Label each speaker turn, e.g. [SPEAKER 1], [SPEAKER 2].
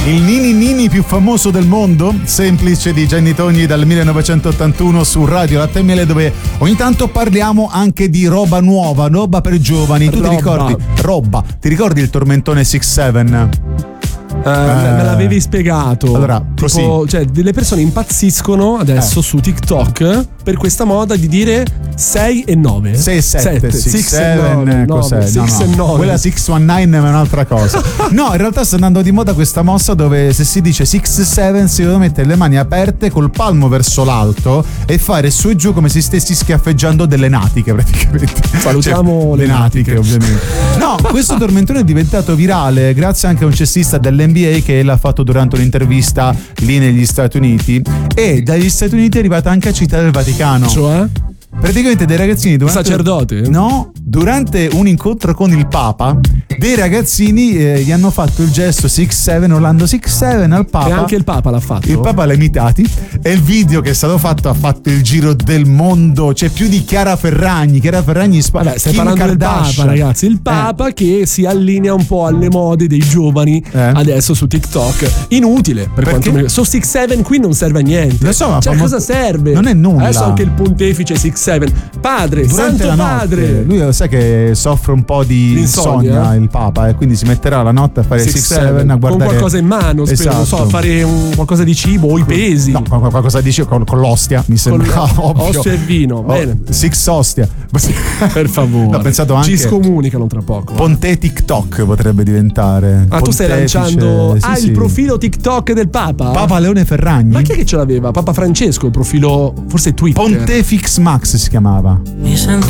[SPEAKER 1] Il Nini Nini più famoso del mondo, Semplice di Gianni Togni dal 1981 su Radio Latte e Miele, dove ogni tanto parliamo anche di roba nuova, roba per giovani. Tu ti ricordi? Ti ricordi il tormentone 6-7?
[SPEAKER 2] Me l'avevi spiegato.
[SPEAKER 1] Allora,
[SPEAKER 2] tipo, cioè, delle persone impazziscono adesso su TikTok per questa moda di dire 6 e 9.
[SPEAKER 1] 6 e 7, 6 e 7, cos'è?
[SPEAKER 2] 6 e 9.
[SPEAKER 1] Quella 619 è un'altra cosa. No, in realtà sta andando di moda questa mossa dove se si dice 6-7 si devono mettere le mani aperte col palmo verso l'alto e fare su e giù come se stessi schiaffeggiando delle natiche praticamente.
[SPEAKER 2] Salutiamo
[SPEAKER 1] le natiche ovviamente. No, questo tormentone è diventato virale grazie anche a un cestista dell'NBA che l'ha fatto durante un'intervista lì negli Stati Uniti, e dagli Stati Uniti è arrivata anche a Città del Vaticano.
[SPEAKER 2] Cioè?
[SPEAKER 1] Praticamente dei ragazzini
[SPEAKER 2] sacerdote?
[SPEAKER 1] No, durante un incontro con il Papa, dei ragazzini gli hanno fatto il gesto 6-7, Orlando 6-7 al Papa.
[SPEAKER 2] E anche il Papa l'ha fatto.
[SPEAKER 1] Il Papa l'ha imitati e il video che è stato fatto ha fatto il giro del mondo. C'è più di Chiara Ferragni.
[SPEAKER 2] Vabbè, stai
[SPEAKER 1] Kim
[SPEAKER 2] parlando
[SPEAKER 1] Kardashian.
[SPEAKER 2] del Papa, ragazzi. Il Papa che si allinea un po' alle mode dei giovani adesso su TikTok. Inutile per quanto mi... So 6-7 qui non serve a niente.
[SPEAKER 1] Lo so, ma
[SPEAKER 2] cioè, cosa serve?
[SPEAKER 1] Non è nulla.
[SPEAKER 2] Adesso anche il pontefice 6-7. Padre,
[SPEAKER 1] durante
[SPEAKER 2] santo
[SPEAKER 1] la
[SPEAKER 2] padre.
[SPEAKER 1] Notte, lui sai che soffre un po' di insonnia il Papa, e quindi si metterà la notte a fare 6-7 a guardare
[SPEAKER 2] con qualcosa in mano, spero,
[SPEAKER 1] esatto.
[SPEAKER 2] Non so, a fare qualcosa di cibo o i pesi.
[SPEAKER 1] No, qualcosa di cibo con l'ostia, mi sembra ovvio.
[SPEAKER 2] Ostia e vino, bene.
[SPEAKER 1] 6 ostia.
[SPEAKER 2] Per favore.
[SPEAKER 1] Ho pensato anche
[SPEAKER 2] ci scomunicano tra poco.
[SPEAKER 1] Ponte TikTok potrebbe diventare.
[SPEAKER 2] Tu stai lanciando il profilo TikTok del Papa
[SPEAKER 1] Leone Ferragni.
[SPEAKER 2] Ma chi è che ce l'aveva? Papa Francesco, il profilo, forse Twitter.
[SPEAKER 1] Pontifex Max si chiamava.
[SPEAKER 3] Mi sento